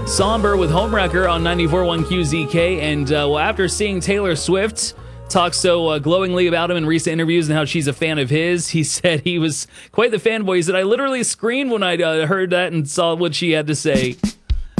Somber with Homewrecker on 94.1 QZK. And after seeing Taylor Swift talk so glowingly about him in recent interviews and how she's a fan of his, he said he was quite the fanboy. He said, I literally screamed when I heard that and saw what she had to say.